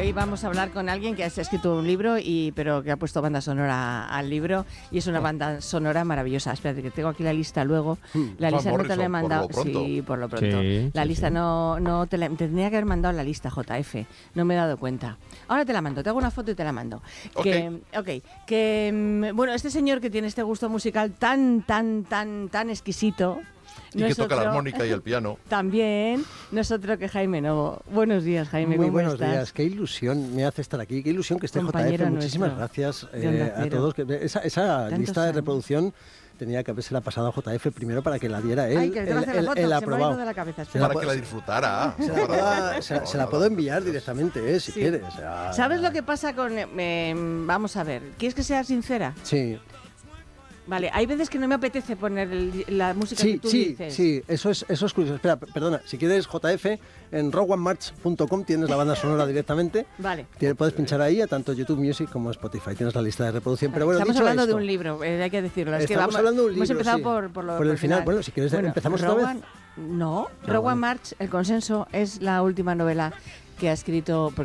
Hoy vamos a hablar con alguien que ha escrito un libro, pero que ha puesto banda sonora al libro, y es una banda sonora maravillosa. Espérate, que tengo aquí la lista luego. La lista no te la he mandado. Sí, por lo pronto. La lista no te tenía que haber mandado la lista, JF. No me he dado cuenta. Ahora te la mando, te hago una foto y te la mando. Bueno, este señor que tiene este gusto musical tan exquisito. Y que toca la armónica y el piano. También, no es otro que Jaime Novo. Buenos días, Jaime, Muy ¿cómo buenos estás? días, qué ilusión me hace estar aquí, qué ilusión que esté Compañero JF. Muchísimas nuestro, gracias a todos. Esa lista de reproducción tenía que haberse la pasado a JF primero para que la diera él. Ay, que el aprobado. Se me ha ido de la cabeza. Para que la disfrutara. Se la puedo enviar directamente, si quieres. ¿Sabes lo que pasa con...? Vamos a ver, ¿quieres que sea sincera? Sí. Vale, hay veces que no me apetece poner la música que tú dices. Sí, eso es curioso. Espera, perdona, si quieres JF, en rogueonemarch.com tienes la banda sonora directamente. Vale. Puedes pinchar ahí a tanto YouTube Music como Spotify. Tienes la lista de reproducción. Pero bueno, estamos hablando de un libro, hay que decirlo. Estamos hablando de un libro, hemos empezado sí. por el final. Bueno, si quieres empezamos otra vez. No, Rogue One March, El consenso, es la última novela que ha escrito,